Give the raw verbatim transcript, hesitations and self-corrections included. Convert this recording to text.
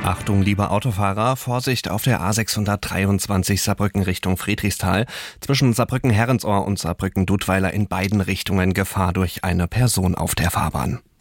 Achtung, liebe Autofahrer, Vorsicht auf der A sechshundertdreiundzwanzig Saarbrücken Richtung Friedrichsthal. Zwischen Saarbrücken-Herrensohr und Saarbrücken-Dudweiler in beiden Richtungen Gefahr durch eine Person auf der Fahrbahn.